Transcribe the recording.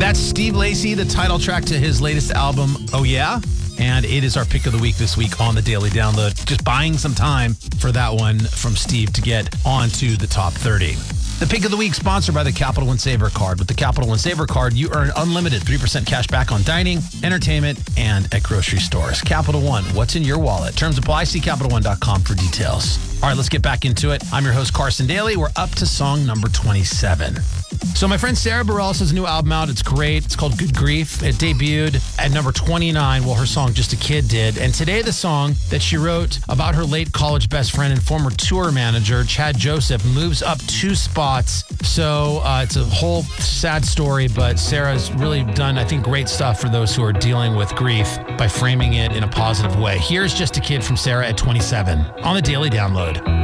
That's Steve Lacy, the title track to his latest album, Oh Yeah? And it is our pick of the week this week on the Daily Download. Just buying some time for that one from Steve to get onto the top 30. The pick of the week sponsored by the Capital One Saver Card. With the Capital One Saver Card, you earn unlimited 3% cash back on dining, entertainment, and at grocery stores. Capital One, what's in your wallet? Terms apply. See CapitalOne.com for details. All right, let's get back into it. I'm your host, Carson Daly. We're up to song number 27. So my friend Sarah Bareilles has a new album out. It's great. It's called Good Grief. It debuted at number 29. Well, her song Just a Kid did. And today the song that she wrote about her late college best friend and former tour manager, Chad Joseph, moves up 2 spots. So it's a whole sad story, but Sarah's really done, I think, great stuff for those who are dealing with grief by framing it in a positive way. Here's Just a Kid from Sarah at 27 on the Daily Download.